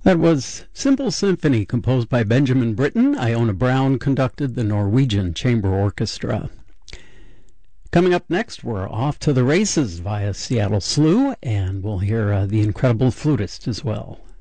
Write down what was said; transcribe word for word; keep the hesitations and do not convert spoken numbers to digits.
That was Simple Symphony, composed by Benjamin Britten. Iona Brown conducted the Norwegian Chamber Orchestra. Coming up next, we're off to the races via Seattle Slew, and we'll hear uh, The Incredible Flutist as well.